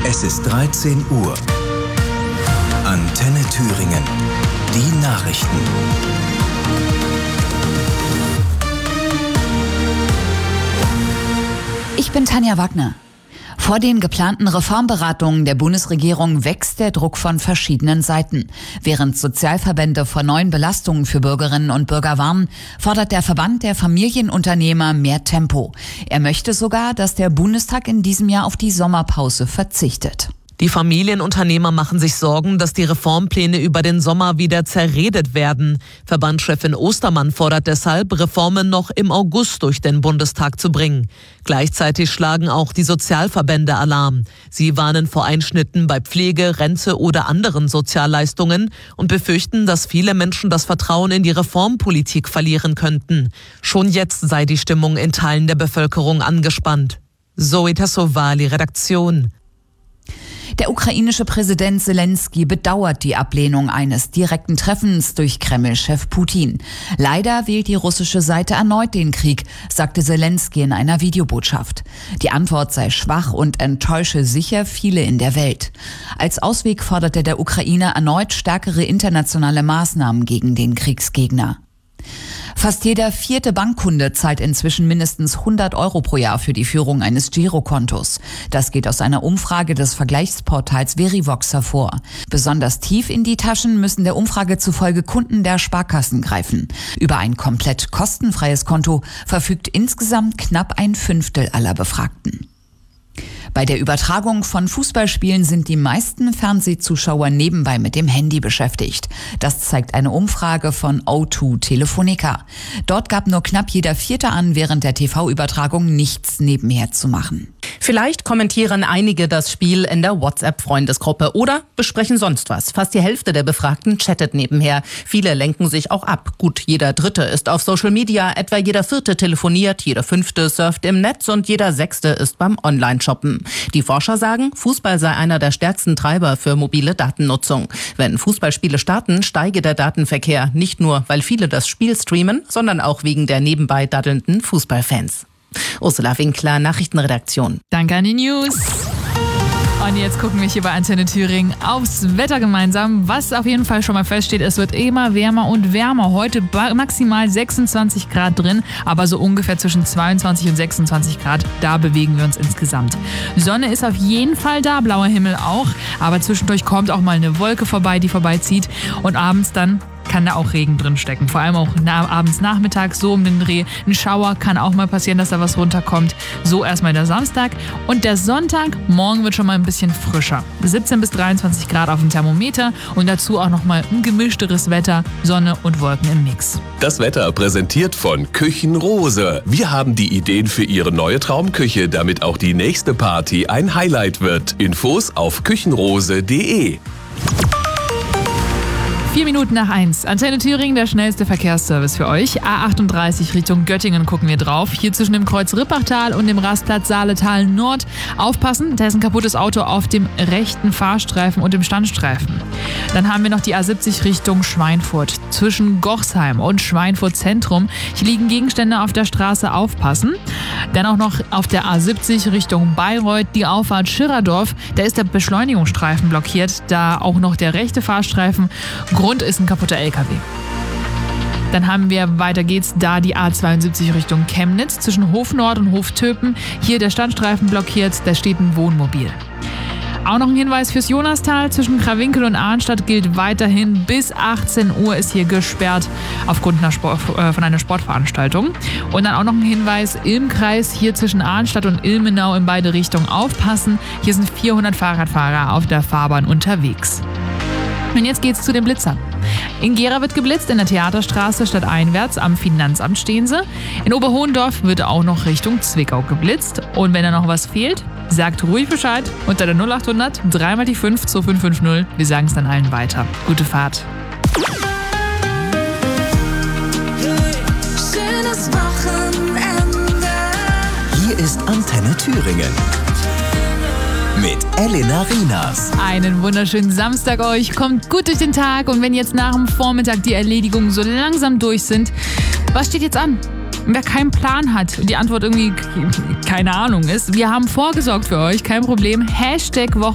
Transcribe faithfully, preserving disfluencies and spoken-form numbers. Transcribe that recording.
Es ist dreizehn Uhr. Antenne Thüringen. Die Nachrichten. Ich bin Tanja Wagner. Vor den geplanten Reformberatungen der Bundesregierung wächst der Druck von verschiedenen Seiten. Während Sozialverbände vor neuen Belastungen für Bürgerinnen und Bürger warnen, fordert der Verband der Familienunternehmer mehr Tempo. Er möchte sogar, dass der Bundestag in diesem Jahr auf die Sommerpause verzichtet. Die Familienunternehmer machen sich Sorgen, dass die Reformpläne über den Sommer wieder zerredet werden. Verbandschefin Ostermann fordert deshalb, Reformen noch im August durch den Bundestag zu bringen. Gleichzeitig schlagen auch die Sozialverbände Alarm. Sie warnen vor Einschnitten bei Pflege, Rente oder anderen Sozialleistungen und befürchten, dass viele Menschen das Vertrauen in die Reformpolitik verlieren könnten. Schon jetzt sei die Stimmung in Teilen der Bevölkerung angespannt. Zoe Tassovali, Redaktion. Der ukrainische Präsident Zelensky bedauert die Ablehnung eines direkten Treffens durch Kreml-Chef Putin. Leider wählt die russische Seite erneut den Krieg, sagte Zelensky in einer Videobotschaft. Die Antwort sei schwach und enttäusche sicher viele in der Welt. Als Ausweg forderte der Ukrainer erneut stärkere internationale Maßnahmen gegen den Kriegsgegner. Fast jeder vierte Bankkunde zahlt inzwischen mindestens hundert Euro pro Jahr für die Führung eines Girokontos. Das geht aus einer Umfrage des Vergleichsportals Verivox hervor. Besonders tief in die Taschen müssen der Umfrage zufolge Kunden der Sparkassen greifen. Über ein komplett kostenfreies Konto verfügt insgesamt knapp ein Fünftel aller Befragten. Bei der Übertragung von Fußballspielen sind die meisten Fernsehzuschauer nebenbei mit dem Handy beschäftigt. Das zeigt eine Umfrage von O zwei Telefonica. Dort gab nur knapp jeder Vierte an, während der T V-Übertragung nichts nebenher zu machen. Vielleicht kommentieren einige das Spiel in der WhatsApp-Freundesgruppe oder besprechen sonst was. Fast die Hälfte der Befragten chattet nebenher. Viele lenken sich auch ab. Gut, jeder Dritte ist auf Social Media, etwa jeder Vierte telefoniert, jeder Fünfte surft im Netz und jeder Sechste ist beim Online-Shoppen. Die Forscher sagen, Fußball sei einer der stärksten Treiber für mobile Datennutzung. Wenn Fußballspiele starten, steige der Datenverkehr. Nicht nur, weil viele das Spiel streamen, sondern auch wegen der nebenbei daddelnden Fußballfans. Ursula Winkler, Nachrichtenredaktion. Danke an die News. Und jetzt gucken wir hier bei Antenne Thüringen aufs Wetter gemeinsam. Was auf jeden Fall schon mal feststeht, es wird immer wärmer und wärmer. Heute maximal sechsundzwanzig Grad drin, aber so ungefähr zwischen zweiundzwanzig und sechsundzwanzig Grad, da bewegen wir uns insgesamt. Sonne ist auf jeden Fall da, blauer Himmel auch, aber zwischendurch kommt auch mal eine Wolke vorbei, die vorbeizieht und abends dann kann da auch Regen drin stecken. Vor allem auch na, abends, nachmittags, so um den Dreh. Ein Schauer kann auch mal passieren, dass da was runterkommt. So erstmal der Samstag. Und der Sonntag, morgen wird schon mal ein bisschen frischer. siebzehn bis dreiundzwanzig Grad auf dem Thermometer und dazu auch nochmal ein gemischteres Wetter, Sonne und Wolken im Mix. Das Wetter präsentiert von Küchenrose. Wir haben die Ideen für Ihre neue Traumküche, damit auch die nächste Party ein Highlight wird. Infos auf küchenrose punkt de. Vier Minuten nach eins. Antenne Thüringen, der schnellste Verkehrsservice für euch. A achtunddreißig Richtung Göttingen gucken wir drauf. Hier zwischen dem Kreuz Rippachtal und dem Rastplatz Saaletal Nord. Aufpassen, da ist ein kaputtes Auto auf dem rechten Fahrstreifen und dem Standstreifen. Dann haben wir noch die A siebzig Richtung Schweinfurt. Zwischen Gochsheim und Schweinfurt Zentrum. Hier liegen Gegenstände auf der Straße, aufpassen. Dann auch noch auf der A siebzig Richtung Bayreuth, die Auffahrt Schirradorf. Da ist der Beschleunigungsstreifen blockiert, da auch noch der rechte Fahrstreifen. Grund ist ein kaputter L K W. Dann haben wir, weiter geht's, da die A zweiundsiebzig Richtung Chemnitz zwischen Hof Nord und Hof Töpen. Hier der Standstreifen blockiert, da steht ein Wohnmobil. Auch noch ein Hinweis fürs Jonastal. Zwischen Krawinkel und Arnstadt gilt weiterhin bis achtzehn Uhr ist hier gesperrt aufgrund einer Sport, äh, von einer Sportveranstaltung. Und dann auch noch ein Hinweis im Kreis hier zwischen Arnstadt und Ilmenau in beide Richtungen aufpassen. Hier sind vierhundert Fahrradfahrer auf der Fahrbahn unterwegs. Und jetzt geht's zu den Blitzern. In Gera wird geblitzt, in der Theaterstraße stadteinwärts, am Finanzamt stehen sie. In Oberhohendorf wird auch noch Richtung Zwickau geblitzt. Und wenn da noch was fehlt, sagt ruhig Bescheid unter der null achthundert dreimal die fünf zwei fünf fünf null. Wir sagen es dann allen weiter. Gute Fahrt. Schönes Wochenende. Hier ist Antenne Thüringen. Mit Elena Rienas. Einen wunderschönen Samstag euch. Kommt gut durch den Tag. Und wenn jetzt nach dem Vormittag die Erledigungen so langsam durch sind, was steht jetzt an? Wer keinen Plan hat und die Antwort irgendwie keine Ahnung ist, wir haben vorgesorgt für euch, kein Problem. Hashtag Wochen